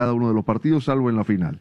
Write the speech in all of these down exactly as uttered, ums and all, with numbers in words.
cada uno de los partidos, salvo en la final.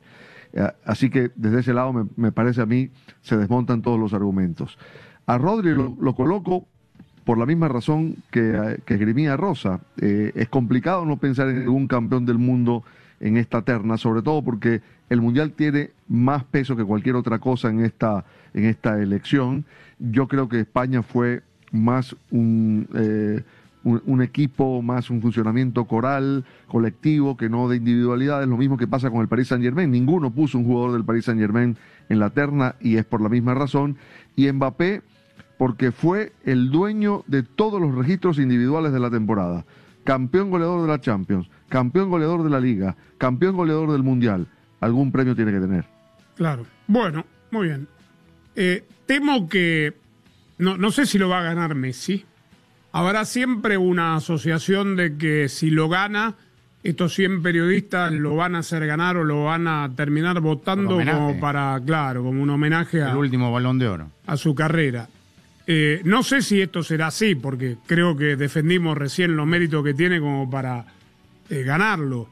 Así que desde ese lado me, me parece a mí se desmontan todos los argumentos. A Rodri lo, lo coloco por la misma razón que, que esgrimía Rosa. Eh, es complicado no pensar en ningún campeón del mundo en esta terna, sobre todo porque el Mundial tiene más peso que cualquier otra cosa en esta, en esta elección. Yo creo que España fue más un... Eh, Un, un equipo, más un funcionamiento coral, colectivo, que no de individualidades, lo mismo que pasa con el Paris Saint-Germain. Ninguno puso un jugador del Paris Saint-Germain en la terna y es por la misma razón. Y Mbappé, porque fue el dueño de todos los registros individuales de la temporada. Campeón goleador de la Champions, campeón goleador de la Liga, campeón goleador del Mundial. Algún premio tiene que tener. Claro. Bueno, muy bien. Eh, temo que, no, no sé si lo va a ganar Messi. Habrá siempre una asociación de que si lo gana, estos cien periodistas lo van a hacer ganar o lo van a terminar votando como para, claro, como un homenaje a, el último Balón de Oro, a su carrera. Eh, no sé si esto será así, porque creo que defendimos recién los méritos que tiene como para eh, ganarlo.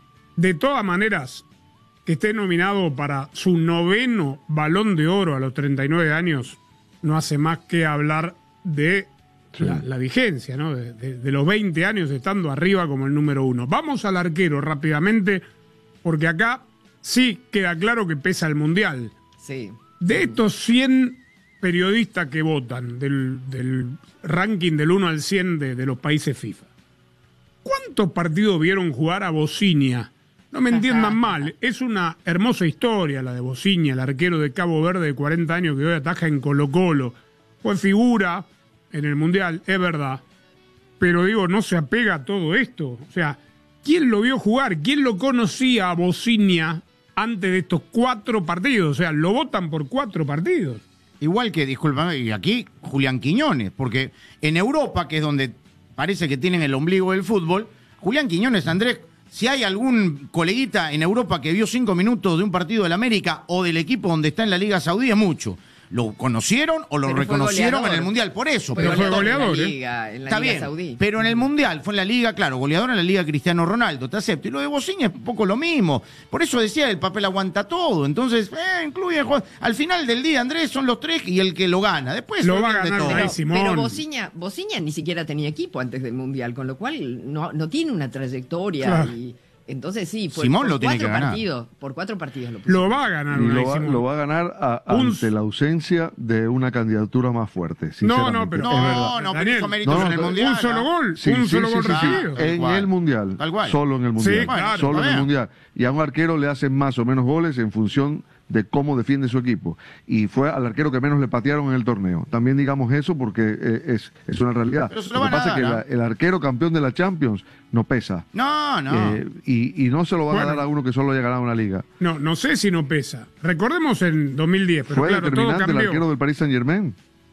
De todas maneras, que esté nominado para su noveno Balón de Oro a los treinta y nueve años, no hace más que hablar de... Sí. La, la vigencia, ¿no? De, de, de los veinte años estando arriba como el número uno. Vamos al arquero rápidamente, porque acá sí queda claro que pesa el Mundial. Sí. De estos cien periodistas que votan del, del ranking del uno al cien de, de los países FIFA, ¿cuántos partidos vieron jugar a Bociña? No me entiendan mal, es una hermosa historia la de Bociña, el arquero de Cabo Verde de cuarenta años que hoy ataja en Colo-Colo. Fue figura en el Mundial, es verdad, pero digo, no se apega a todo esto. O sea, ¿quién lo vio jugar? ¿Quién lo conocía a Bociña antes de estos cuatro partidos? O sea, lo votan por cuatro partidos. Igual que, disculpame, y aquí Julián Quiñones, porque en Europa, que es donde parece que tienen el ombligo del fútbol, Julián Quiñones, Andrés, si hay algún coleguita en Europa que vio cinco minutos de un partido del América o del equipo donde está en la Liga Saudí, es mucho. ¿Lo conocieron o lo pero reconocieron en el Mundial? Por eso. Pero pero fue goleador, en la ¿eh? Liga, en la Está Liga bien, Saudí. Pero en el Mundial fue en la Liga, claro, goleador en la Liga Cristiano Ronaldo, te acepto. Y lo de Bociña es un poco lo mismo. Por eso decía, el papel aguanta todo. Entonces, eh, incluye el juego. Al final del día, Andrés, son los tres y el que lo gana. Después lo va a ganar todo. Pero, Simón. pero Bociña, Bociña ni siquiera tenía equipo antes del Mundial, con lo cual no, no tiene una trayectoria. Claro. Y entonces sí, fue Simón por lo tiene cuatro que ganar. partidos, por cuatro partidos lo, lo va a ganar. Y una lo, va, lo va a ganar a, ante la ausencia de una candidatura más fuerte. No, no, pero no, no, pero hizo méritos no, no, en el Mundial. Un solo gol, sí, un sí, solo sí, gol sí, sí, recibido. en cual. el Mundial, Tal cual. solo en el Mundial, Sí, claro, solo en el bien. Mundial. Y a un arquero le hacen más o menos goles en función de cómo defiende su equipo. Y fue al arquero que menos le patearon en el torneo. También digamos eso porque eh, es, es una realidad. Pero se lo lo que van a pasa es que dar, la, el arquero campeón de la Champions no pesa. No, no. Eh, y, y no se lo van Bueno. a dar a uno que solo haya ganado una liga. No, no sé si no pesa. Recordemos en dos mil diez, pero Fue claro, todo determinante el cambió. arquero del Paris Saint-Germain.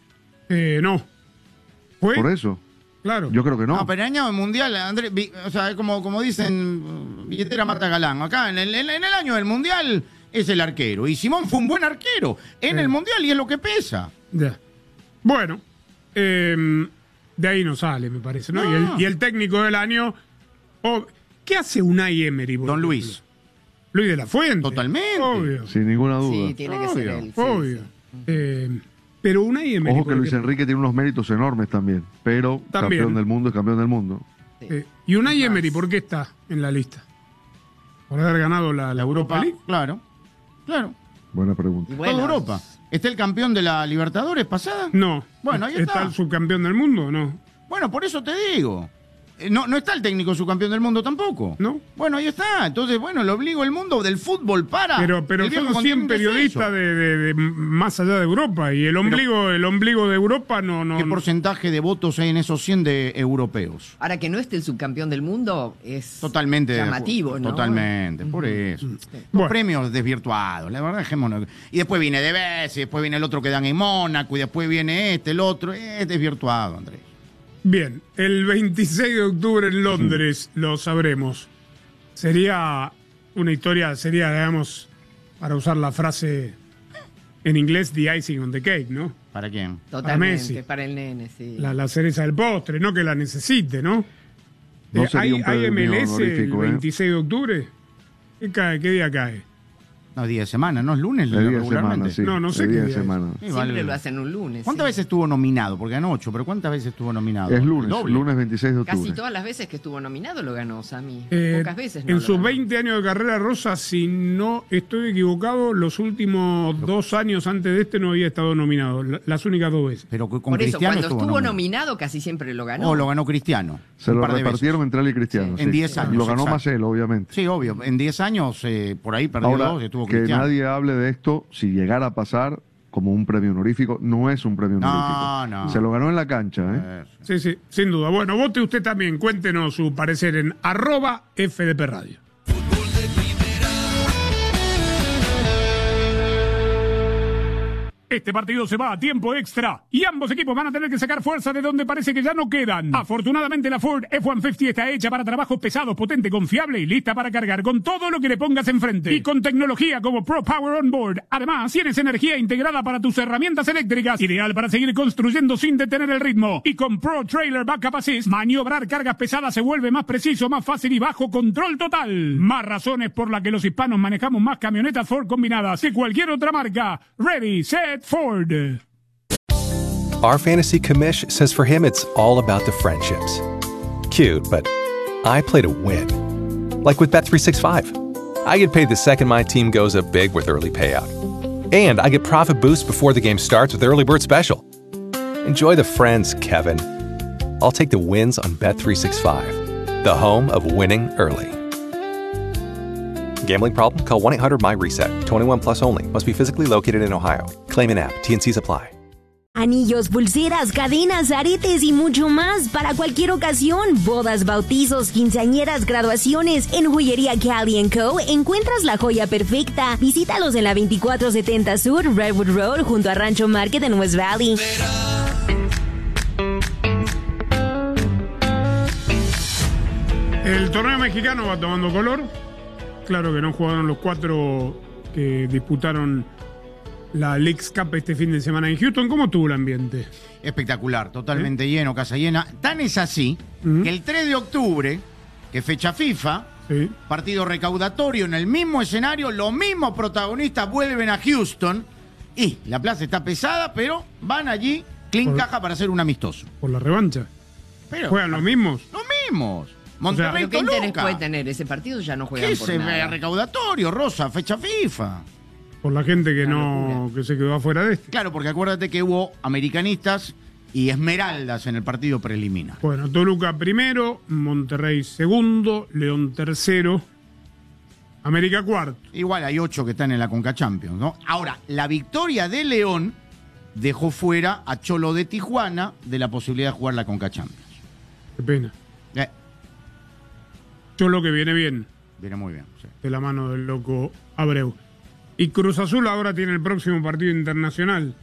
Eh, no. ¿Fue? Por eso. Claro. Yo creo que no. No, pero en el año Mundial, Andrés, vi- o sea, como, como dicen, billetera mata galán. Acá, en el, en el año del Mundial, es el arquero. Y Simón fue un buen arquero en Sí. el Mundial y es lo que pesa. Ya. Bueno, eh, de ahí no sale, me parece, ¿no? No. Y, el, y el técnico del año... oh, ¿qué hace Unai Emery? por Don ejemplo? Luis. Luis de la Fuente. Totalmente. Obvio. Sin ninguna duda. Sí, tiene que ser Obvio, él. sí, obvio. sí. Eh, pero Unai Emery... Ojo que por Luis ejemplo, Enrique tiene unos méritos enormes también, pero También. campeón del mundo es campeón del mundo. eh, ¿Y Unai Emery por qué está en la lista? ¿Por haber ganado la, la Europa League? Claro, claro. Buena pregunta. Y bueno, Toda Europa. ¿Está el campeón de la Libertadores pasada? No. Bueno, ahí ¿Está está. el subcampeón del mundo o no? Bueno, por eso te digo. Eh, No, no está el técnico subcampeón del mundo tampoco. ¿No? Bueno, ahí está. Entonces, bueno, lo obligo el mundo del fútbol para. Pero, pero el viejo son cien continente es periodistas eso. de, de- de más allá de Europa y el ombligo, el ombligo de Europa no... no ¿Qué porcentaje de votos hay en esos cien de europeos? ahora que no esté el subcampeón del mundo es Totalmente. de llamativo, acuerdo. ¿no? Totalmente, por eso. Los Bueno. premios desvirtuados, la verdad, dejémonos. Y después viene De Bessi, después viene el otro que dan en Mónaco, y después viene este, el otro. Es desvirtuado, Andrés. Bien, el veintiséis de octubre en Londres lo sabremos. Sería una historia, sería, digamos, para usar la frase en inglés, the icing on the cake, ¿no? ¿Para quién? Totalmente, Messi. para el nene, sí. La, la cereza del postre, no que la necesite, ¿no? No Eh, sería ¿Hay, un hay premio M L S el honorífico, ¿eh? veintiséis de octubre? ¿Qué cae? ¿Qué día cae? No, día de semana, ¿no? Es lunes El día de regularmente. semana, sí. No, no sé El qué día de día es. semana. Sí, Siempre vale. lo hacen un lunes. ¿Cuántas sí. veces estuvo nominado? Porque ganó ocho, pero ¿cuántas veces estuvo nominado? Es lunes, Doble. lunes veintiséis de octubre. Casi todas las veces que estuvo nominado lo ganó Sami. Eh, Pocas veces no en lo sus ganó. veinte años de carrera, Rosa, si no estoy equivocado, los últimos dos años antes de este no había estado nominado. la- Las únicas dos veces. Pero con Por eso, Cristiano cuando estuvo estuvo nominado. nominado casi siempre lo ganó. Oh, lo ganó Cristiano. Se un lo par de repartieron veces. entre él y Cristiano. Sí, en sí. diez años, Lo ganó exacto. más él, obviamente. Sí, obvio. En diez años, eh, por ahí perdió Ahora, dos, estuvo que Cristiano. nadie hable de esto, si llegara a pasar como un premio honorífico, no es un premio No, honorífico. no. Se lo ganó en la cancha, ¿eh? Eh, Sí, sí, sin duda. Bueno, vote usted también. Cuéntenos su parecer en arroba F D P Radio. Este partido se va a tiempo extra y ambos equipos van a tener que sacar fuerza de donde parece que ya no quedan. Afortunadamente la Ford F ciento cincuenta está hecha para trabajos pesados, potente, confiable y lista para cargar con todo lo que le pongas enfrente. Y con tecnología como Pro Power On Board. Además, tienes energía integrada para tus herramientas eléctricas, ideal para seguir construyendo sin detener el ritmo. Y con Pro Trailer Backup Assist, maniobrar cargas pesadas se vuelve más preciso, más fácil y bajo control total. Más razones por las que los hispanos manejamos más camionetas Ford combinadas que cualquier otra marca. Ready, set, Ford. Our fantasy commish says for him it's all about the friendships. Cute, but I play to win. Like with Bet three sixty-five. I get paid the second my team goes up big with early payout. And I get profit boost before the game starts with Early Bird Special. Enjoy the friends, Kevin. I'll take the wins on Bet three sixty-five. The home of winning early. Gambling problem? Call one eight hundred my reset. twenty-one plus only. Must be physically located in Ohio. Claim in app. T and C's apply. Anillos, pulseras, cadenas, aretes y mucho más para cualquier ocasión. Bodas, bautizos, quinceañeras, graduaciones. En Joyería Cali and Co. encuentras la joya perfecta. Visítalos en la veinticuatro setenta Sur, Redwood Road, junto a Rancho Market en West Valley. El torneo mexicano va tomando color. Claro que no jugaron los cuatro que disputaron la Leagues Cup este fin de semana en Houston. ¿Cómo estuvo el ambiente? Espectacular, totalmente lleno, casa llena. Tan es así Ujú. que el tres de octubre, que es fecha FIFA, Sí. partido recaudatorio en el mismo escenario, los mismos protagonistas vuelven a Houston y la plaza está pesada, pero van allí, clean Por- caja para hacer un amistoso. Por la revancha. Pero, ¿Juegan los mismos? Los mismos. Monterrey, Pero ¿qué interés Toluca. puede tener ese partido? Ya no juegan ¿Qué por se ve? nada. Recaudatorio, Rosa, fecha FIFA. Por la gente que Una no locura. que se quedó afuera de este. Claro, porque acuérdate que hubo americanistas y esmeraldas en el partido preliminar. Bueno, Toluca primero, Monterrey segundo, León tercero, América cuarto. Igual hay ocho que están en la Conca Champions, ¿no? Ahora, la victoria de León dejó fuera a Cholo de Tijuana de la posibilidad de jugar la Conca Champions. Qué pena. Eh, Cholo que viene bien, viene muy bien. Sí. de la mano del loco Abreu. Y Cruz Azul ahora tiene el próximo partido internacional.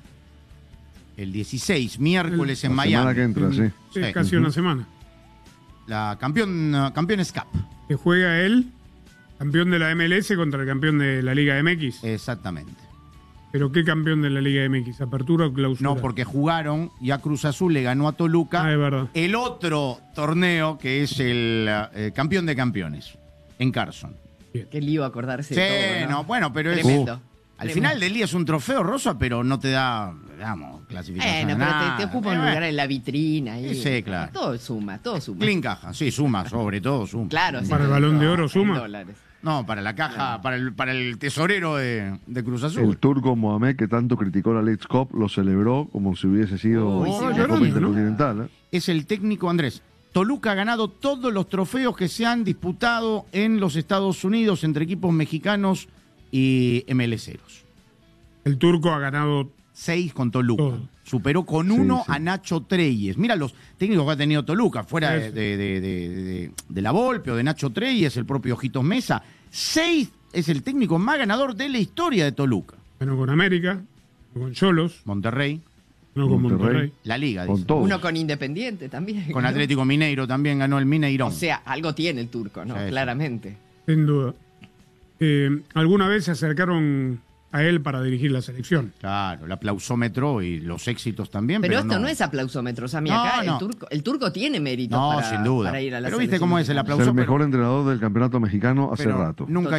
El dieciséis, miércoles en La Miami. semana que entra, sí. Es Sí. casi Ujú. una semana. La campeón, uh, Campeones Cup. Que juega él, campeón de la M L S contra el campeón de la Liga M X. Exactamente. ¿Pero qué campeón de la Liga M X? ¿Apertura o clausura? No, porque jugaron, ya Cruz Azul le ganó a Toluca Ah, es verdad. el otro torneo que es el eh, campeón de campeones, en Carson. Qué lío acordarse Sí, de todo, ¿no? no, bueno, pero es... Tremendo. Al Tremendo. final del día es un trofeo rosa, pero no te da, digamos, clasificación. Bueno, a pero nada. te, te ocupa un Eh, lugar bueno. en la vitrina. Ahí. Sí, claro. Todo suma, todo suma. Clean caja, sí, suma, sobre todo suma. Claro. sí, Para el todo, Balón de todo, Oro en suma. dólares. No, para la caja, para el, para el tesorero de, de Cruz Azul. El turco Mohamed, que tanto criticó la Leagues Cup, lo celebró como si hubiese sido Uy, sí, la llorando, Copa ¿no? Intercontinental. ¿eh? Es el técnico Andrés. Toluca ha ganado todos los trofeos que se han disputado en los Estados Unidos entre equipos mexicanos y M L Ceros. El turco ha ganado. Seis con Toluca. Todo. Superó con Sí, uno sí. a Nacho Treyes. Mira los técnicos que ha tenido Toluca, fuera de, Eso. de, de, de, de- de La Volpe o de Nacho Treyes, el propio Ojitos Mesa. Seis es el técnico más ganador de la historia de Toluca. Ganó con América, con Cholos, Monterrey, no con Monterrey. Monterrey. la Liga, Con dice. todos. Uno con Independiente también. Con ¿no? Atlético Mineiro también ganó el Mineirón. O sea, algo tiene el turco, ¿no? Sí, sí. Claramente. Sin duda. Eh, ¿Alguna vez se acercaron a él para dirigir la selección. Claro, el aplausómetro y los éxitos también. Pero, Pero, esto no, no es aplausómetro, Sammy. No, Acá no. El, turco, el turco tiene méritos No, para, sin duda. para ir a la Pero viste selección cómo es el mexicana. Es aplauso. el mejor entrenador del campeonato mexicano hace pero rato. Nunca